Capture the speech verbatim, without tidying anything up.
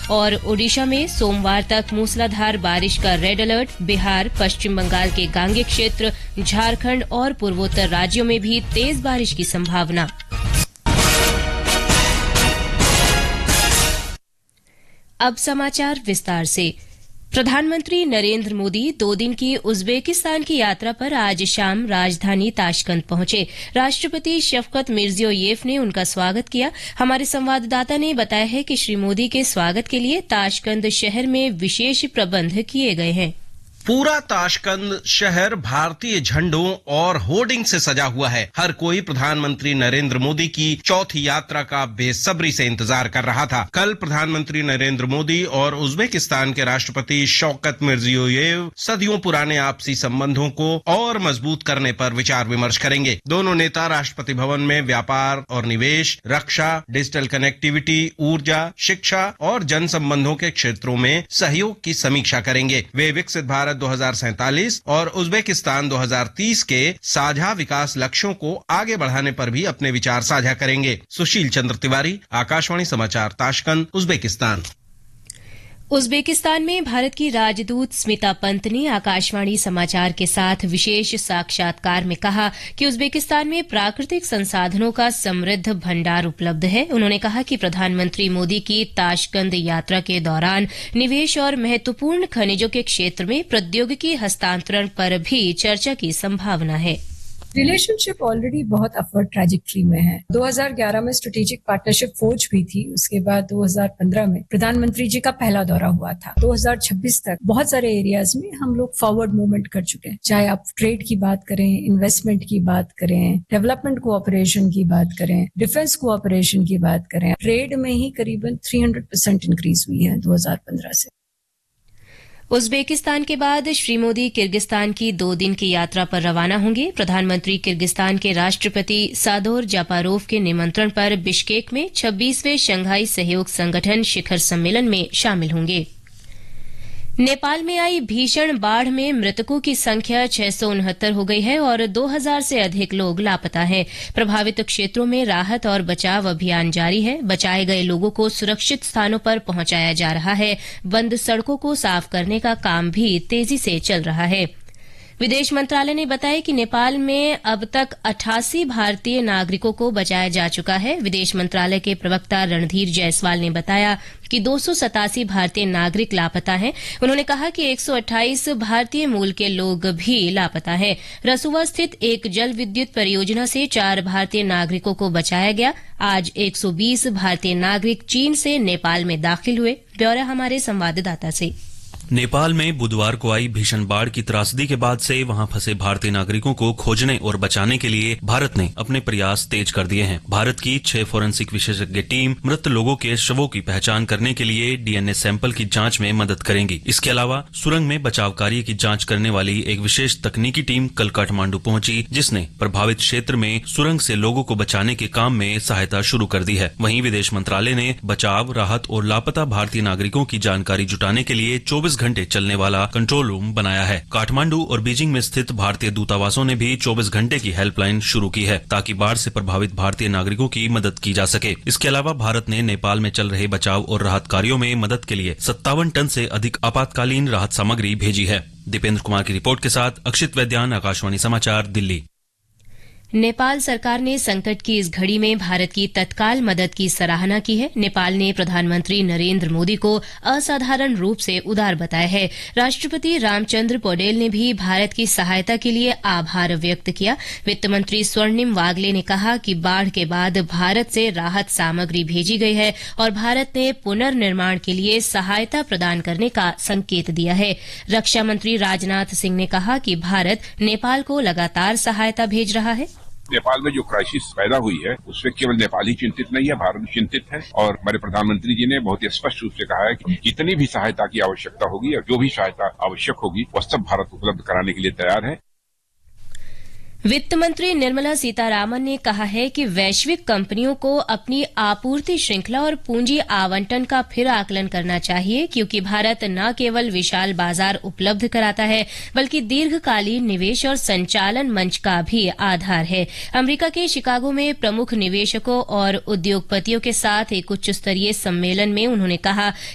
और ओडिशा में सोमवार तक मूसलाधार बारिश का रेड अलर्ट। बिहार, पश्चिम बंगाल के गांगे क्षेत्र, झारखंड और पूर्वोत्तर राज्यों में भी तेज बारिश की संभावना। अब समाचार विस्तार से। प्रधानमंत्री नरेंद्र मोदी दो दिन की उज्बेकिस्तान की यात्रा पर आज शाम राजधानी ताशकंद पहुंचे। राष्ट्रपति शफकत मिर्जियोयेव ने उनका स्वागत किया। हमारे संवाददाता ने बताया है कि श्री मोदी के स्वागत के लिए ताशकंद शहर में विशेष प्रबंध किए गए हैं। पूरा ताशकंद शहर भारतीय झंडों और होर्डिंग से सजा हुआ है। हर कोई प्रधानमंत्री नरेंद्र मोदी की चौथी यात्रा का बेसब्री से इंतजार कर रहा था। कल प्रधानमंत्री नरेंद्र मोदी और उज्बेकिस्तान के राष्ट्रपति शौकत मिर्जियोयेव सदियों पुराने आपसी संबंधों को और मजबूत करने पर विचार विमर्श करेंगे। दोनों नेता राष्ट्रपति भवन में व्यापार और निवेश, रक्षा, डिजिटल कनेक्टिविटी, ऊर्जा, शिक्षा और जन संबंधों के क्षेत्रों में सहयोग की समीक्षा करेंगे। वे विकसित भारत दो हज़ार सैंतालीस और उज्बेकिस्तान दो हज़ार तीस के साझा विकास लक्ष्यों को आगे बढ़ाने पर भी अपने विचार साझा करेंगे। सुशील चंद्र तिवारी, आकाशवाणी समाचार, ताशकंद, उज्बेकिस्तान। उज्बेकिस्तान में भारत की राजदूत स्मिता पंत ने आकाशवाणी समाचार के साथ विशेष साक्षात्कार में कहा कि उज्बेकिस्तान में प्राकृतिक संसाधनों का समृद्ध भंडार उपलब्ध है। उन्होंने कहा कि प्रधानमंत्री मोदी की ताशकंद यात्रा के दौरान निवेश और महत्वपूर्ण खनिजों के क्षेत्र में प्रौद्योगिकी हस्तांतरण पर भी चर्चा की संभावना है। रिलेशनशिप ऑलरेडी बहुत अपवर्ड ट्रैजेक्टरी में है। दो हज़ार ग्यारह में स्ट्रेटेजिक पार्टनरशिप फोर्ज भी थी। उसके बाद दो हज़ार पंद्रह में प्रधानमंत्री जी का पहला दौरा हुआ था। दो हज़ार छब्बीस तक बहुत सारे एरियाज में हम लोग फॉरवर्ड मूवमेंट कर चुके हैं। चाहे आप ट्रेड की बात करें, इन्वेस्टमेंट की बात करें, डेवलपमेंट कोऑपरेशन की बात करें, डिफेंस कोऑपरेशन की बात करें। ट्रेड में ही करीबन तीन सौ परसेंट इंक्रीज हुई है दो हज़ार पंद्रह से। उज्बेकिस्तान के बाद श्री मोदी किर्गिस्तान की दो दिन की यात्रा पर रवाना होंगे। प्रधानमंत्री किर्गिस्तान के राष्ट्रपति सादोर जापारोव के निमंत्रण पर बिश्केक में छब्बीसवें शंघाई सहयोग संगठन शिखर सम्मेलन में शामिल होंगे। नेपाल में आई भीषण बाढ़ में मृतकों की संख्या छह सौ उनहत्तर हो गई है और दो हज़ार से अधिक लोग लापता हैं। प्रभावित क्षेत्रों में राहत और बचाव अभियान जारी है। बचाए गए लोगों को सुरक्षित स्थानों पर पहुंचाया जा रहा है। बंद सड़कों को साफ करने का काम भी तेजी से चल रहा है। विदेश मंत्रालय ने बताया कि नेपाल में अब तक अठासी भारतीय नागरिकों को बचाया जा चुका है। विदेश मंत्रालय के प्रवक्ता रणधीर जायसवाल ने बताया कि दो सौ सतासी भारतीय नागरिक लापता हैं। उन्होंने कहा कि एक सौ अट्ठाईस भारतीय मूल के लोग भी लापता हैं। रसुआ स्थित एक जल विद्युत परियोजना से चार भारतीय नागरिकों को बचाया गया। आज एक सौ बीस भारतीय नागरिक चीन से नेपाल में दाखिल हुए। ब्यौरा हमारे संवाददाता से। नेपाल में बुधवार को आई भीषण बाढ़ की त्रासदी के बाद से वहां फंसे भारतीय नागरिकों को खोजने और बचाने के लिए भारत ने अपने प्रयास तेज कर दिए हैं। भारत की छह फोरेंसिक विशेषज्ञ टीम मृत लोगों के शवों की पहचान करने के लिए डीएनए सैंपल की जांच में मदद करेंगी। इसके अलावा सुरंग में बचाव कार्य की जांच करने वाली एक विशेष तकनीकी टीम कल काठमांडू पहुंची, जिसने प्रभावित क्षेत्र में सुरंग से लोगों को बचाने के काम में सहायता शुरू कर दी है। वहीं विदेश मंत्रालय ने बचाव, राहत और लापता भारतीय नागरिकों की जानकारी जुटाने के लिए चौबीस घंटे चलने वाला कंट्रोल रूम बनाया है। काठमांडू और बीजिंग में स्थित भारतीय दूतावासों ने भी चौबीस घंटे की हेल्पलाइन शुरू की है ताकि बाढ़ से प्रभावित भारतीय नागरिकों की मदद की जा सके। इसके अलावा भारत ने नेपाल में चल रहे बचाव और राहत कार्यों में मदद के लिए सत्तावन टन से अधिक आपातकालीन राहत सामग्री भेजी है। दीपेंद्र कुमार की रिपोर्ट के साथ अक्षित वैद्यान, आकाशवाणी समाचार, दिल्ली। नेपाल सरकार ने संकट की इस घड़ी में भारत की तत्काल मदद की सराहना की है। नेपाल ने प्रधानमंत्री नरेंद्र मोदी को असाधारण रूप से उदार बताया है। राष्ट्रपति रामचंद्र पौडेल ने भी भारत की सहायता के लिए आभार व्यक्त किया। वित्त मंत्री स्वर्णिम वागले ने कहा कि बाढ़ के बाद भारत से राहत सामग्री भेजी गई है और भारत ने पुनर्निर्माण के लिए सहायता प्रदान करने का संकेत दिया है। रक्षा मंत्री राजनाथ सिंह ने कहा कि भारत नेपाल को लगातार सहायता भेज रहा है। नेपाल में जो क्राइसिस पैदा हुई है उसमें केवल नेपाल ही चिंतित नहीं है, भारत भी चिंतित है। और हमारे प्रधानमंत्री जी ने बहुत ही स्पष्ट रूप से कहा है कि जितनी भी सहायता की आवश्यकता होगी और जो भी सहायता आवश्यक होगी वह सब भारत उपलब्ध कराने के लिए तैयार है। वित्त मंत्री निर्मला सीतारामन ने कहा है कि वैश्विक कंपनियों को अपनी आपूर्ति श्रृंखला और पूंजी आवंटन का फिर आकलन करना चाहिए, क्योंकि भारत न केवल विशाल बाजार उपलब्ध कराता है बल्कि दीर्घकालीन निवेश और संचालन मंच का भी आधार है। अमेरिका के शिकागो में प्रमुख निवेशकों और उद्योगपतियों के साथ एक उच्च स्तरीय सम्मेलन में उन्होंने कहा